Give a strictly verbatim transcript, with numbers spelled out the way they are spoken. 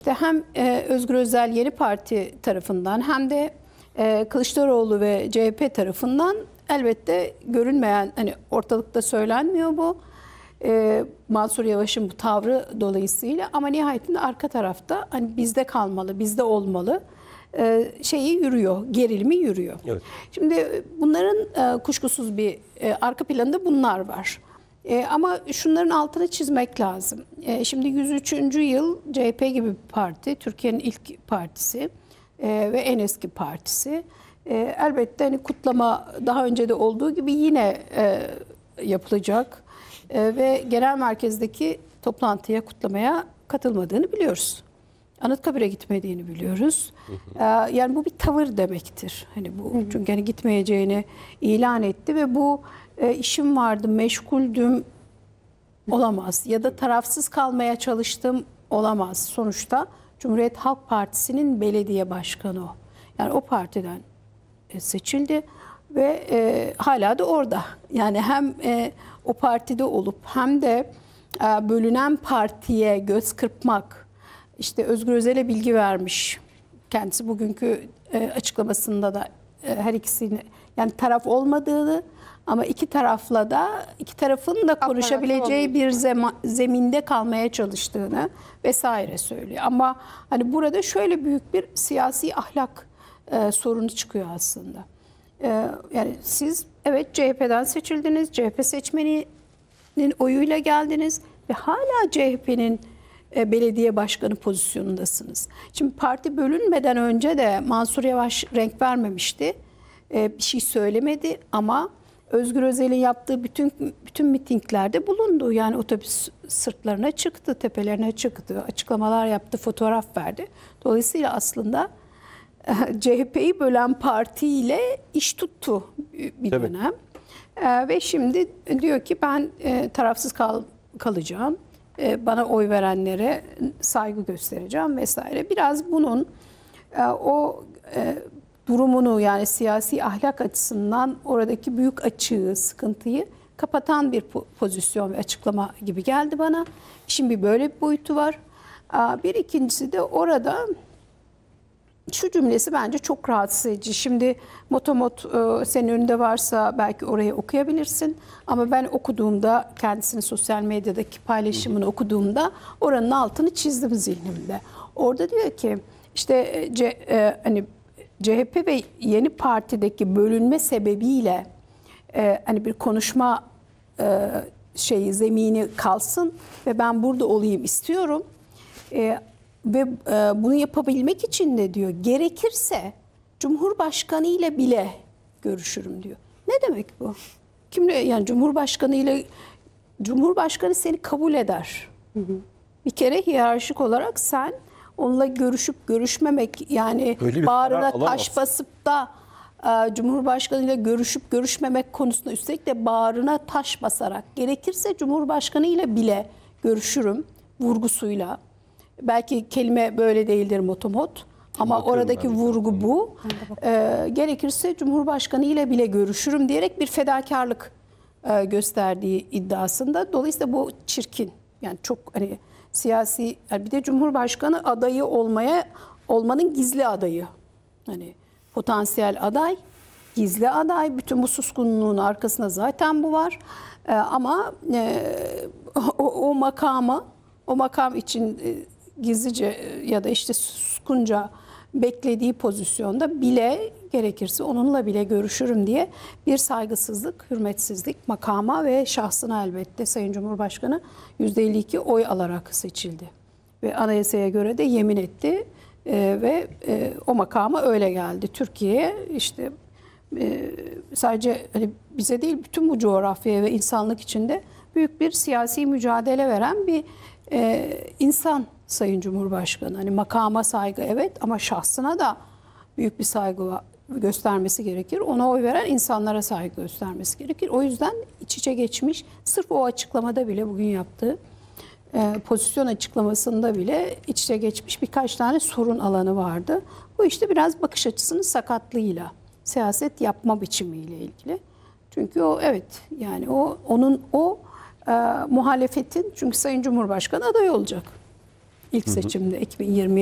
İşte hem e, Özgür Özel Yeni Parti tarafından hem de e, Kılıçdaroğlu ve C H P tarafından elbette görünmeyen, hani ortalıkta söylenmiyor bu. E, Mansur Yavaş'ın bu tavrı dolayısıyla, ama nihayetinde arka tarafta hani bizde kalmalı, bizde olmalı e, şeyi yürüyor, gerilimi yürüyor. Evet. Şimdi bunların e, kuşkusuz bir e, arka planında bunlar var. E, ama şunların altını çizmek lazım. E, şimdi yüz üçüncü yıl C H P gibi bir parti, Türkiye'nin ilk partisi e, ve en eski partisi. E, elbette hani kutlama daha önce de olduğu gibi yine e, yapılacak. E, ve genel merkezdeki toplantıya, kutlamaya katılmadığını biliyoruz. Anıtkabir'e gitmediğini biliyoruz. E, yani bu bir tavır demektir. Hani bu, çünkü hani gitmeyeceğini ilan etti ve bu e, işim vardı, meşguldüm olamaz. Ya da tarafsız kalmaya çalıştım olamaz. Sonuçta Cumhuriyet Halk Partisi'nin belediye başkanı o. Yani o partiden e, seçildi ve e, hala da orada. Yani hem e, o partide olup hem de e, bölünen partiye göz kırpmak, işte Özgür Özel'e bilgi vermiş. Kendisi bugünkü e, açıklamasında da e, her ikisini, yani taraf olmadığını ama iki tarafla da, iki tarafın da konuşabileceği bir zema, zeminde kalmaya çalıştığını vesaire söylüyor. Ama hani burada şöyle büyük bir siyasi ahlak e, sorunu çıkıyor aslında. E, yani siz evet C H P'den seçildiniz, C H P seçmeninin oyuyla geldiniz ve hala C H P'nin e, belediye başkanı pozisyonundasınız. Şimdi parti bölünmeden önce de Mansur Yavaş renk vermemişti, e, bir şey söylemedi ama Özgür Özel'in yaptığı bütün bütün mitinglerde bulundu. Yani otobüs sırtlarına çıktı, tepelerine çıktı, açıklamalar yaptı, fotoğraf verdi. Dolayısıyla aslında C H P'yi bölen partiyle iş tuttu bir Tabii. dönem. E, ve şimdi diyor ki ben e, tarafsız kal, kalacağım. E, bana oy verenlere saygı göstereceğim vesaire. Biraz bunun e, o e, durumunu, yani siyasi ahlak açısından oradaki büyük açığı, sıkıntıyı kapatan bir pozisyon ve açıklama gibi geldi bana. Şimdi böyle bir boyutu var. Bir ikincisi de orada şu cümlesi bence çok rahatsız edici. Şimdi motomot senin önünde varsa belki orayı okuyabilirsin. Ama ben okuduğumda, kendisinin sosyal medyadaki paylaşımını okuduğumda oranın altını çizdim zihnimde. Orada diyor ki işte C, hani C H P ve Yeni Parti'deki bölünme sebebiyle e, hani bir konuşma e, şeyi, zemini kalsın ve ben burada olayım istiyorum. E, ve e, bunu yapabilmek için de diyor, gerekirse Cumhurbaşkanı ile bile görüşürüm diyor. Ne demek bu? Kimle, yani Cumhurbaşkanı ile, Cumhurbaşkanı seni kabul eder. Hı hı. Bir kere hiyerarşik olarak sen onunla görüşüp görüşmemek, yani bağrına taş basıp da e, Cumhurbaşkanı ile görüşüp görüşmemek konusunda, üstelik de bağrına taş basarak, gerekirse Cumhurbaşkanı ile bile görüşürüm vurgusuyla. Belki kelime böyle değildir motomot ama bakıyorum, oradaki vurgu bu. E, gerekirse Cumhurbaşkanı ile bile görüşürüm diyerek bir fedakarlık e, gösterdiği iddiasında. Dolayısıyla bu çirkin. Yani çok hani siyasi, yani bir de Cumhurbaşkanı adayı olmaya, olmanın gizli adayı. Hani potansiyel aday, gizli aday. Bütün bu suskunluğun arkasında zaten bu var. Ee, ama e, o, o makamı, o makam için e, gizlice ya da işte suskunca beklediği pozisyonda bile, gerekirse onunla bile görüşürüm diye bir saygısızlık, hürmetsizlik makama ve şahsına elbette. Sayın Cumhurbaşkanı yüzde elli iki oy alarak seçildi. Ve anayasaya göre de yemin etti ee, ve e, o makama öyle geldi. Türkiye'ye işte e, sadece hani bize değil, bütün bu coğrafyaya ve insanlık içinde büyük bir siyasi mücadele veren bir e, insan Sayın Cumhurbaşkanı. Hani makama saygı evet, ama şahsına da büyük bir saygı göstermesi gerekir. Ona oy veren insanlara saygı göstermesi gerekir. O yüzden iç içe geçmiş, sırf o açıklamada bile, bugün yaptığı e, pozisyon açıklamasında bile iç içe geçmiş birkaç tane sorun alanı vardı. Bu işte biraz bakış açısının sakatlığıyla, siyaset yapma biçimiyle ilgili. Çünkü o evet, yani o onun o e, muhalefetin, çünkü Sayın Cumhurbaşkanı aday olacak. ilk seçimde iki bin yirmi